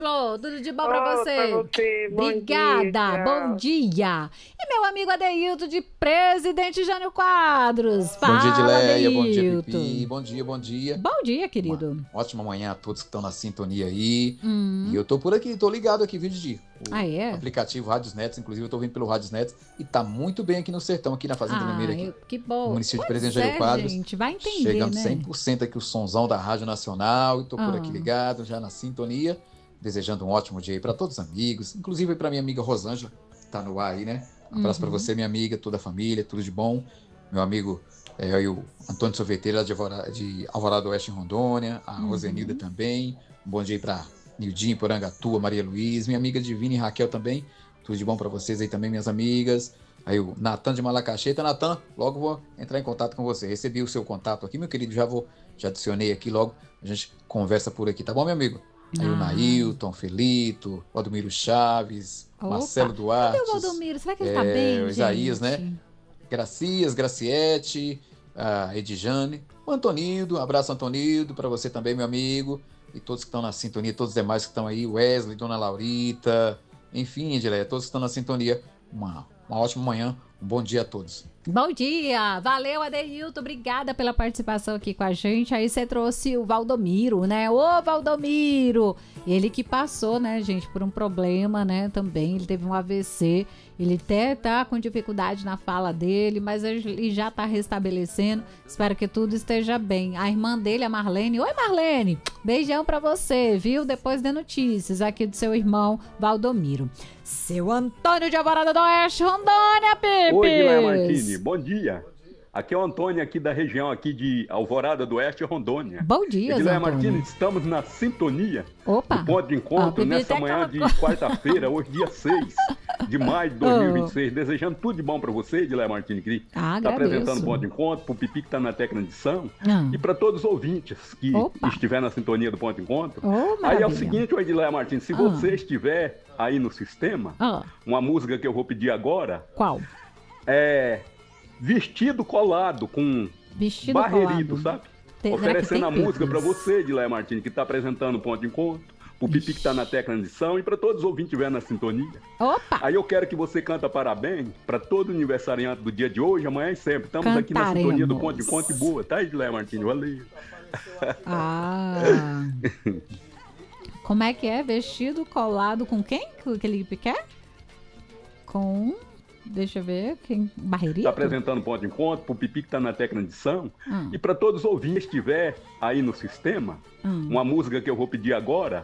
Alô, tudo de bom pra você? Bom Obrigada, dia. bom dia. E meu amigo Adeilto de Presidente Jânio Quadros. Bom dia, Fala, Edileia. Bom dia, Pipi. Adeilto. Bom dia, bom dia. Bom dia, Uma querido. ótima manhã a todos que estão na sintonia aí. E Hum. eu tô por aqui, tô ligado aqui, viu, Didi? Ah, é? O aplicativo Rádios Netos, inclusive eu tô vindo pelo Rádios Netos e tá muito bem aqui no sertão, aqui na Fazenda Limeira, aqui, Que no bom. município de Pois Presidente Jânio Quadros. gente, vai entender, Chegando né? 100% aqui o sonzão da Rádio Nacional e tô por aqui Ah. ligado, já na sintonia, desejando um ótimo dia aí para todos os amigos, inclusive para minha amiga Rosângela, que tá no ar aí, né? Um abraço para você, minha amiga, toda a família, tudo de bom. Meu amigo aí o Antônio Sorveteiro, lá de Alvorada do Oeste, em Rondônia, a Rosenilda também. Um bom dia aí para Nildinho, Porangatuba, Maria Luiz, minha amiga Divina e Raquel também. Tudo de bom para vocês aí também, minhas amigas. Aí o Natan de Malacacheta. Natan, logo vou entrar em contato com você. Recebi o seu contato aqui, meu querido, já adicionei aqui logo. A gente conversa por aqui, tá bom, meu amigo? Aí o Nailton, Felito, Valdomiro Chaves, Opa. Marcelo Duarte. Cadê o Valdomiro? Será que ele tá bem, o Isaías, gente? né? Gracias, Graciete, a Edjane, o Antonildo, abraço Antonildo, para você também, meu amigo, e todos que estão na sintonia, todos os demais que estão aí, Wesley, Dona Laurita, enfim, Edileia, todos que estão na sintonia, uma ótima manhã, um bom dia a todos. Bom dia, valeu Adeilto, obrigada pela participação aqui com a gente. Aí você trouxe o Valdomiro, né? Ô Valdomiro, ele que passou, né, gente, por um problema, né, também, ele teve um AVC, ele até tá com dificuldade na fala dele, mas ele já tá restabelecendo, espero que tudo esteja bem. A irmã dele, a Marlene, oi Marlene, beijão pra você, viu? Depois de notícias aqui do seu irmão Valdomiro. Seu Antônio de Alvorada do Oeste, Rondônia, Pepe! Oi, Edileia Martini, bom dia. Aqui é o Antônio, aqui da região aqui de Alvorada do Oeste, Rondônia. Bom dia, Edileia Antônio. Martini, estamos na sintonia Opa. do ponto de encontro Pepe nessa até manhã de colocou. quarta-feira, hoje dia 6 de maio de 2026. Desejando tudo de bom para você, Edileia Martini, que está agradeço. apresentando o ponto de encontro, para o Pipi que está na técnica de edição e para todos os ouvintes que Opa. estiver na sintonia do ponto de encontro. Oh, Aí é o maravilha. seguinte, Edileia Martini, se você estiver aí no sistema, uma música que eu vou pedir agora Qual? é Vestido Colado, com Vestido Barrerito, colado. sabe? Será que Oferecendo tem, a música Pipis? para você, Edileia Martini, que está apresentando o ponto de encontro, o Pipi que está na técnica de edição e para todos os ouvintes que estiverem na sintonia. Opa! Aí eu quero que você canta parabéns para todo o aniversariante do dia de hoje, amanhã e sempre. Estamos aqui na sintonia do ponto de encontro e boa, tá, Edileia Martini? Valeu. Ah! Como é que é? Vestido colado com quem? Que ele quer? Com... Deixa eu ver. Quem? Barreirito? Está apresentando o ponto de encontro, para o Pipi que está na técnica de edição e para todos os ouvintes que estiver aí no sistema, uma música que eu vou pedir agora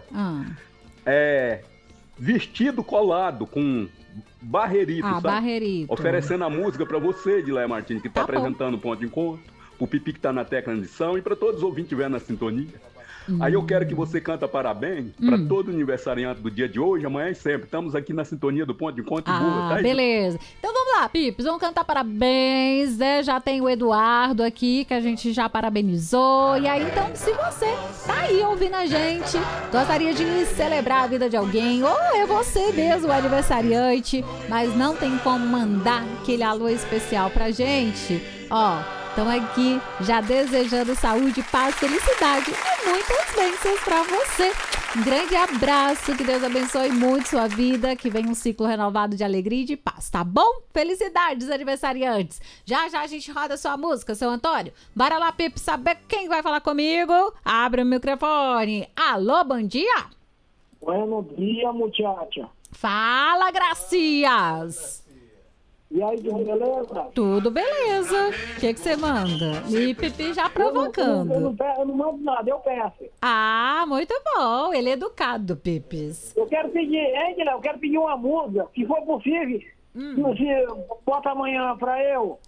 é Vestido Colado, com Barrerito, sabe? Barrerito. Oferecendo a música para você, Edileia Martins, que está apresentando o ponto de encontro, o Pipi que está na técnica de edição e para todos os ouvintes que estiverem na sintonia. Aí eu quero que você canta parabéns para todo o aniversariante do dia de hoje, amanhã e sempre. Estamos aqui na sintonia do ponto de encontro e boa, tá? Beleza. Então vamos lá, Pips, vamos cantar parabéns, né? Já tem o Eduardo aqui, que a gente já parabenizou. E aí, então, se você tá aí ouvindo a gente, gostaria de celebrar a vida de alguém, ou é você mesmo o aniversariante, mas não tem como mandar aquele alô especial pra gente, estão aqui já desejando saúde, paz, felicidade e muitas bênçãos pra você. Um grande abraço, que Deus abençoe muito sua vida, que venha um ciclo renovado de alegria e de paz, tá bom? Felicidades, aniversariantes. Já já a gente roda sua música, seu Antônio. Bora lá, Pipe, saber quem vai falar comigo? Abre o microfone. Alô, bom dia? Buenos dias, muchacha. Fala, Gracias. E aí, tudo beleza? Tudo beleza. O que você manda? E Pipi já provocando. Eu não mando nada, eu peço. Ah, muito bom. Ele é educado, Pipis. Eu quero pedir, Guilherme, eu quero pedir uma música, se for possível, se bota amanhã pra eu.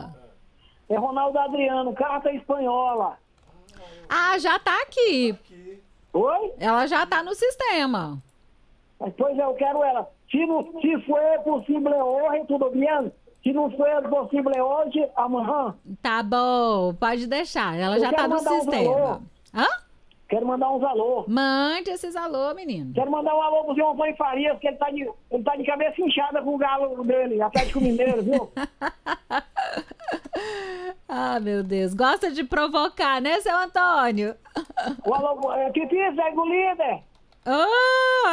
É Ronaldo Adriano, Carta Espanhola. Ah, já tá aqui. Oi? Ela já tá no sistema. Pois é, eu quero ela. Se for possível hoje, tudo bem? Se não for possível hoje, amanhã. Tá bom, pode deixar. Ela já tá no sistema. Quero mandar uns alô. Mande esses alô, menino. Quero mandar um alô pro senhor Antônio Farias, que ele tá de cabeça inchada com o galo dele, Atlético Mineiro, viu? Ah, meu Deus. Gosta de provocar, né, seu Antônio? O alô, que fiz, é o líder? Oh,